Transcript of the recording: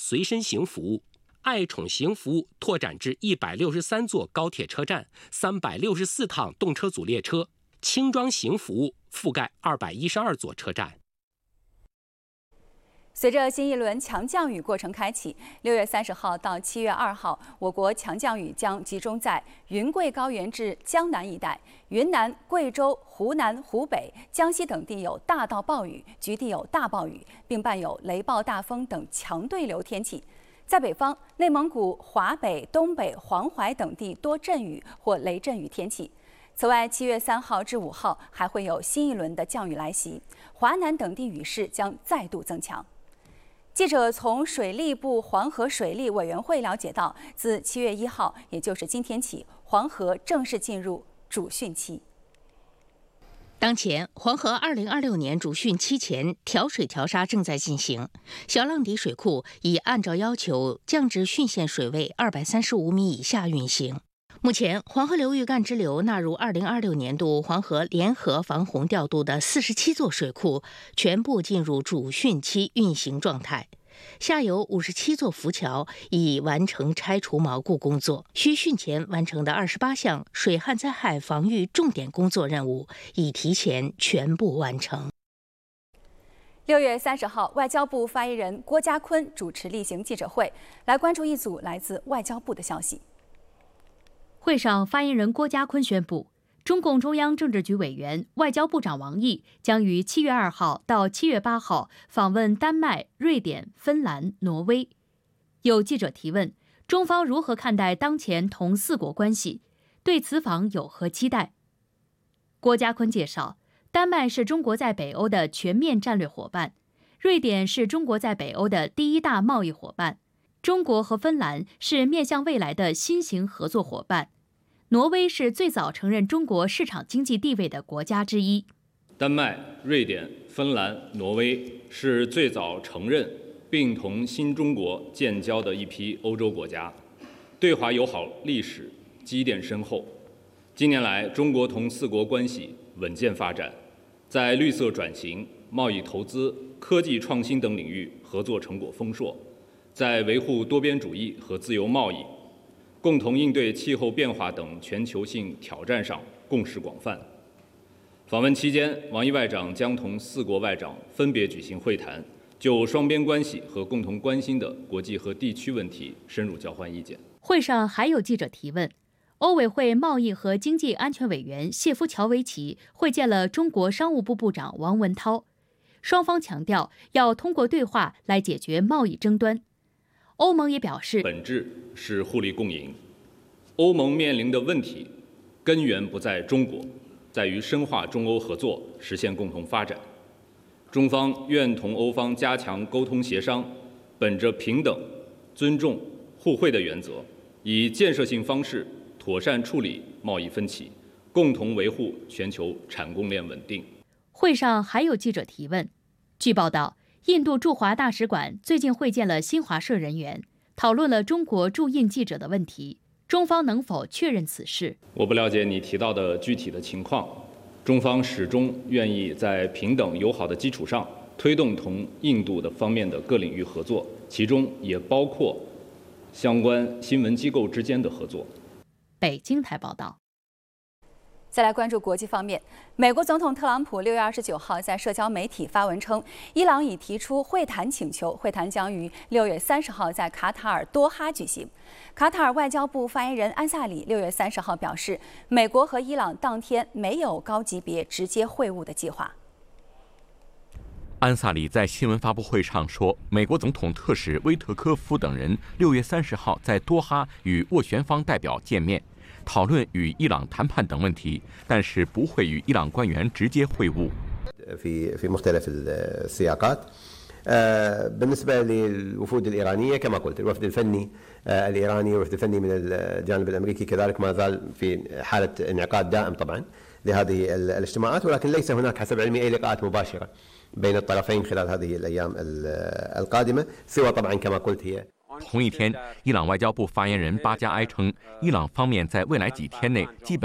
随身行服务。爱宠行服务拓展至163座高铁车站、364趟动车组列车，轻装行服务覆盖212座车站。 随着新一轮强降雨过程开启，6月30号到7月2号，我国强降雨将集中在云贵高原至江南一带，云南、贵州、湖南、湖北、江西等地有大到暴雨，局地有大暴雨，并伴有雷暴大风等强对流天气。在北方，内蒙古、华北、东北、黄淮等地多阵雨或雷阵雨天气。此外，7月3号至5号还会有新一轮的降雨来袭，华南等地雨势将再度增强。记者从水利部黄河水利委员会了解到，自7月1号，也就是今天起，黄河正式进入主汛期。 当前，黄河2026年主汛期前调水调沙正在进行，小浪底水库已按照要求降至汛线水位235米以下运行。目前，黄河流域干支流纳入2026年度黄河联合防洪调度的47座水库全部进入主汛期运行状态，下游57座浮桥已完成拆除锚固工作，需汛前完成的28项水旱灾害防御重点工作任务已提前全部完成。 6月30号，外交部发言人郭家坤主持例行记者会，来关注一组来自外交部的消息。 会上，发言人郭家坤宣布，中共中央政治局委员、外交部长王毅将于7月2号到7月8号访问丹麦、瑞典、芬兰、挪威。有记者提问，中方如何看待当前同4国关系？对此访有何期待？郭家坤介绍，丹麦是中国在北欧的全面战略伙伴，瑞典是中国在北欧的第1大贸易伙伴，中国和芬兰是面向未来的新型合作伙伴。挪威是最早承认中国市场经济地位的国家之一。 丹麦、瑞典、芬兰、挪威是最早承认并同新中国建交的一批欧洲国家，对华友好历史积淀深厚。近年来，中国同4国关系稳健发展，在绿色转型、贸易投资、科技创新等领域合作成果丰硕，在维护多边主义和自由贸易、共同应对气候变化等全球性挑战上共识广泛。访问期间，王毅外长将同4国外长分别举行会谈，就双边关系和共同关心的国际和地区问题深入交换意见。 会上还有记者提问，欧委会贸易和经济安全委员谢夫乔维奇会见了中国商务部部长王文涛，双方强调要通过对话来解决贸易争端。欧盟也表示， 本质是互利共赢。欧盟面临的问题根源不在中国，在于深化中欧合作，实现共同发展。中方愿同欧方加强沟通协商，本着平等、尊重、互惠的原则，以建设性方式妥善处理贸易分歧，共同维护全球产供链稳定。 会上还有记者提问，据报道，印度驻华大使馆最近会见了新华社人员，讨论了中国驻印记者的问题，中方能否确认此事？ 我不了解你提到的具体的情况，中方始终愿意在平等友好的基础上推动同印度的方面的各领域合作，其中也包括相关新闻机构之间的合作。 北京台报道。 再来关注国际方面，美国总统特朗普6月29号在社交媒体发文称，伊朗已提出会谈请求，会谈将于6月30号在卡塔尔多哈举行。卡塔尔外交部发言人安萨里6月30号表示，美国和伊朗当天没有高级别直接会晤的计划。 安萨里在新闻发布会上说，美国总统特使威特科夫等人6月30号在多哈与斡旋方代表见面，讨论与伊朗谈判等问题，但是不会与伊朗官员直接会晤。 في مختلف السياقات بالنسبة للوفود الإيرانية كما قلت الوفد الفني الإيراني والوفد الفني من الجانب الأمريكي كذلك ما زال في حالة انعقاد دائم طبعا لهذه الاجتماعات، ولكن ليس هناك حسب علمي أي لقاءات مباشرة بين الطرفين خلال هذه الأيام القادمة، سوى طبعا كما قلت هي。 同一天，伊朗外交部发言人巴加埃称，伊朗方面在未来几天内基本